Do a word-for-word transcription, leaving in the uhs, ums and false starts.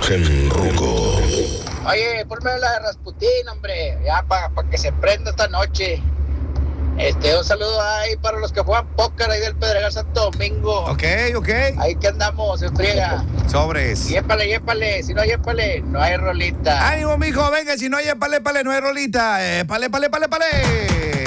Imagen Ruco. Oye, ponme la de Rasputín, hombre, ya para pa que se prenda esta noche. Este, un saludo ahí para los que juegan póker ahí del Pedregal Santo Domingo. Ok, ok. Ahí que andamos, en friega. Sobres. Yépale, yépale, si no yépale, no hay rolita. Ánimo, mijo, venga, si no hay pale, pale, no hay rolita. Eh, pale, pale, pale, pale.